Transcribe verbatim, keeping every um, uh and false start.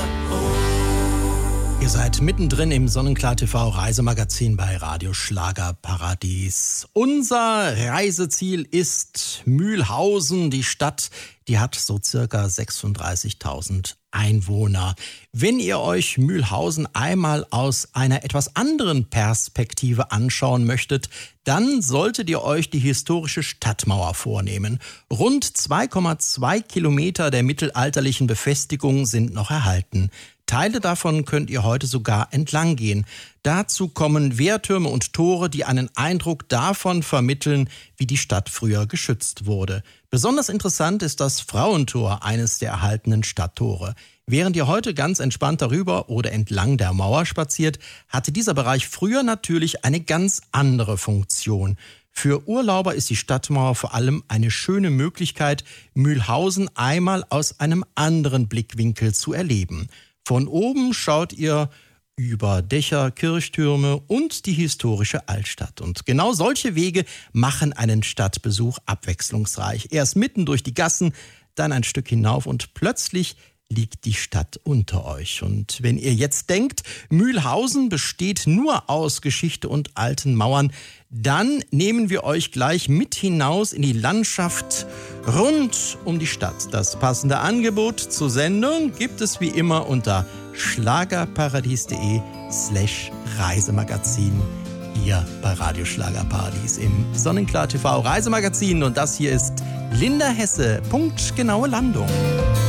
Ihr seid mittendrin im Sonnenklar T V Reisemagazin bei Radio Schlagerparadies. Unser Reiseziel ist Mühlhausen. Die Stadt, die hat so circa sechsunddreißigtausend Einwohner. Wenn ihr euch Mühlhausen einmal aus einer etwas anderen Perspektive anschauen möchtet, dann solltet ihr euch die historische Stadtmauer vornehmen. Rund zwei Komma zwei Kilometer der mittelalterlichen Befestigung sind noch erhalten. Teile davon könnt ihr heute sogar entlang gehen. Dazu kommen Wehrtürme und Tore, die einen Eindruck davon vermitteln, wie die Stadt früher geschützt wurde. Besonders interessant ist das Frauentor, eines der erhaltenen Stadttore. Während ihr heute ganz entspannt darüber oder entlang der Mauer spaziert, hatte dieser Bereich früher natürlich eine ganz andere Funktion. Für Urlauber ist die Stadtmauer vor allem eine schöne Möglichkeit, Mühlhausen einmal aus einem anderen Blickwinkel zu erleben. Von oben schaut ihr über Dächer, Kirchtürme und die historische Altstadt. Und genau solche Wege machen einen Stadtbesuch abwechslungsreich. Erst mitten durch die Gassen, dann ein Stück hinauf und plötzlich liegt die Stadt unter euch. Und wenn ihr jetzt denkt, Mühlhausen besteht nur aus Geschichte und alten Mauern, dann nehmen wir euch gleich mit hinaus in die Landschaft rund um die Stadt. Das passende Angebot zur Sendung gibt es wie immer unter schlagerparadies.de slash Reisemagazin hier bei Radio Schlagerparadies im Sonnenklar T V Reisemagazin. Und das hier ist Linda Hesse, punktgenaue Landung.